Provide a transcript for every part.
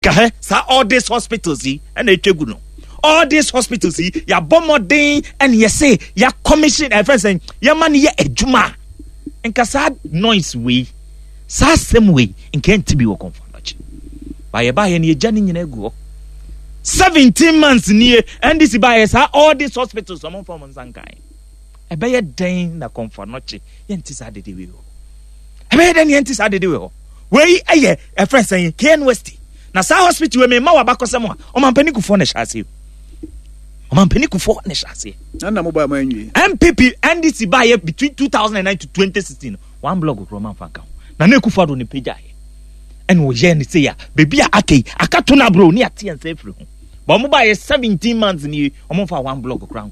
kahe sa all these hospitals yi and etwegu no all these hospitals yi ya bomodin and you say ya commission friends saying ya man ye adwuma nka sa noise we sa same way nka ntibi wo konfanachi ba ye ne jani nyina egu 17 months near and this by all these hospitals among from Zankai. I buy a dane na confanoche, yentis de will. I buy then yentis de will. Way a friend saying, Ken Westy. Now, Sa Hospital, we may mow back or someone, or man penny for Nashasi. Or man penny for Nashasi. And a mobile man, MPP and this buy between 2009 to 2016. One blog of Roman Fanka. Naneku for on the page. And we jen say ya, baby, ake, akatuna bro, near tea and safe room. But mobile 17 months in you, almost for one block of crown.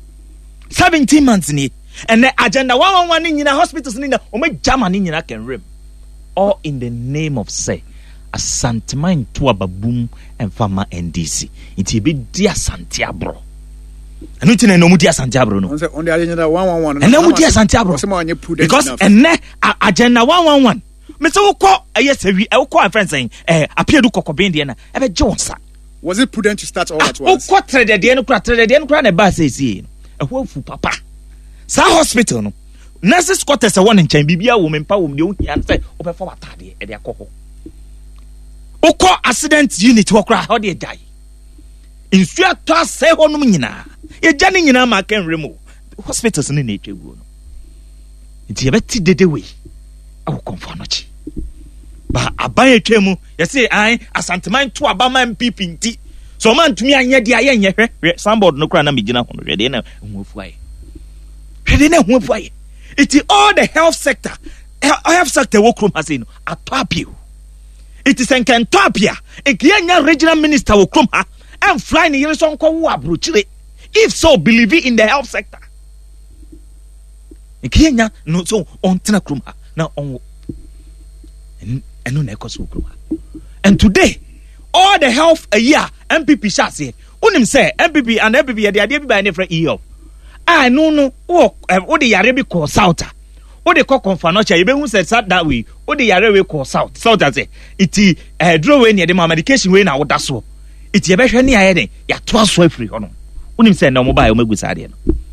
17 months in it. And the agenda 111 in a hospital in the German in a can rim. All in the name of say a Santimine to a baboom and farmer NDC. It will be dear Santiago. And we tell no dear Santiago. No, on the agenda 111 and no dear Santiago. Because and agenda 111. Mr. Oko, yes, we call friends saying, appear to Cocobendiana, ever Johnson. Was it prudent to start all at once? What traded the end cran a bus is a woeful papa. Sa hospital no. Nurses quarters a one in chain bibia woman power you and say over for a tardy at their coho. Oko accident unit will cry how they die. In straight to say on mina. A janning in a can remove hospitals in nature. It's a betty the way. I will confirm it. But I buy a chemo, you say I Santimine to a bama MPP. So man to me and yet the somebody no crana mijina on ready na move way. Ready na move way. It is all the health sector. Health sector work room has in a top you. It is in Kentopia. A Kenya regional minister will come and fly in the Yerson Kwa Chile. If so, believe in the health sector. In Kenya, no so on Tenakruma. Now on and no necos. And today, all the health a year, MPP shall say, unim say, MPP and MPP, they are there by different EO. I no, what the Arabic call South. What they call Confanocha, you who said that way, what the Arabic call South. South, I say, it's draw in the medication way now, that's so. It's your best any heading, ya twice way free on. Unim say no mobile, make with Sadian.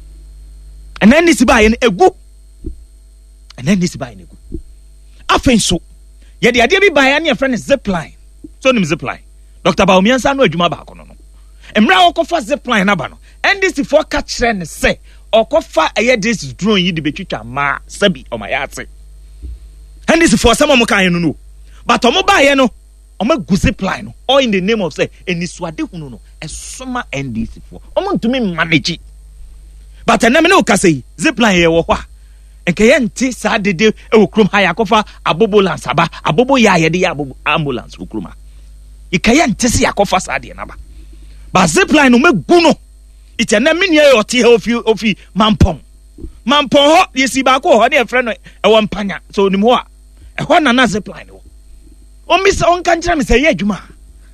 And then this buying a book. And then this buying a book. I think so. Yet the idea be by any friend is zipline. So nim zipline. Dr. Baumian Sano Juma Bacono. And Brown Kofa zipline Abano. And this is for catch and say, or Kofa a this is drawing you the Bechuta Ma Sabi or my yatse. And this is for some Mokainu. But Omobayano, Oma Guzipline, or in the name of say, and this Swadi Huno, a summer and this for Omon to me manage it. But I never know Cassie, zipline here. And Kayenti Sadi de Okrum Hayakofa, Abobo Lansaba, Abobo Yayadi ambulance Ukruma. Ikayenti Siakofa Sadi Naba. But zipline ume guno. It's a name or tea of you Mampong. Mampong, you see Bako, honey, a friend, a one panya, so no more. A one another zipline. Oh, Miss Onkantram say, yeah, Juma.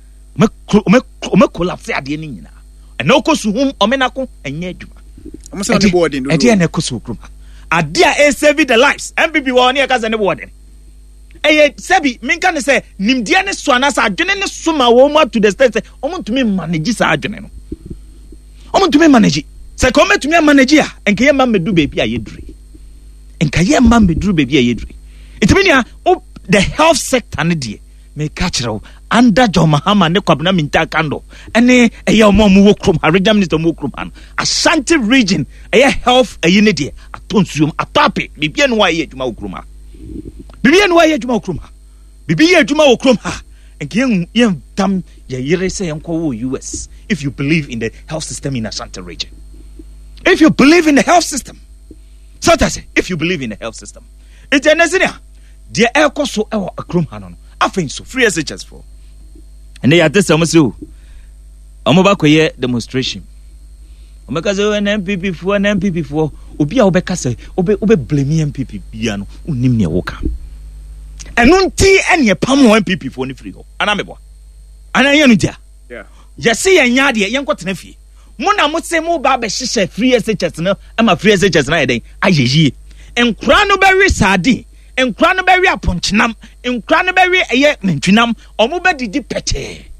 Collapse at the end. And no cost to whom Omenako and Yejuma. I'm saying the board in the Nekosukruma. A dear a save the lives. MPP one year as an warden. Eh, Sebi, Minkan say, Nimdiana Swanas are doing summa woman to the state. Omo to me manage Sargent. Omo to me manage. Say, come to me manager and Kayam me do baby a yedri. And Kayam me do baby a yedri. It means the health sector needy may catch her under John Mahama ne Kwabna Minta Kando. And a young mom walk from a region Mr. Mukruman. Ashanti region, a health a unity, a tonsum, a topic, Bibian Wye Juma Ukruma. Bibian Wye Juma Ukruma. Bibia Juma Ukruma. And young Tam Yere Uncle US. If you believe in the health system in Ashanti region. If you believe in the health system. So that's it. If you believe in the health system. It's a Nazinia. Dear Elko so our Krumhanon. I think so. Free SHS for. And they are this almost so. I'm about to demonstration. Omekazo an MPP for an MPP for Ubia Obekase, Obe blame MPP Biano, Unimnia Woka. And non tea and your palm MPP for any free. And I'm a boy. And I am there. Yeah. Yasi and Yadi, young cotton fee. Mona must say more Baba Shisha, free SHS, no, I'm a free SHS night. I ye. And Cranberry Sadi. And Cranberry upon Chinam, and Cranberry a year, Mintinam, or Mobile did petty.